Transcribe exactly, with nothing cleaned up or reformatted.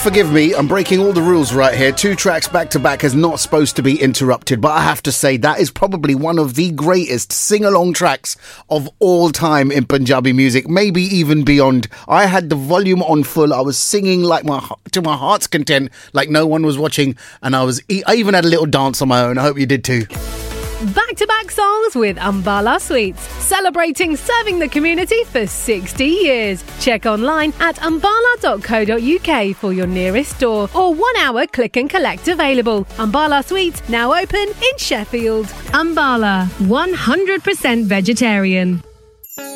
Forgive me, I'm breaking all the rules right here. Two tracks back to back is not supposed to be interrupted, but I have to say that is probably one of the greatest sing-along tracks of all time in Punjabi music, maybe even beyond. I had the volume on full. I was singing like my to my heart's content, like no one was watching, and I was I even had a little dance on my own. I hope you did too. Back-to-back songs with Ambala Sweets, celebrating serving the community for sixty years. Check online at ambala dot co dot uk for your nearest store or one-hour click and collect available. Ambala Sweets now open in Sheffield. Ambala, one hundred percent vegetarian.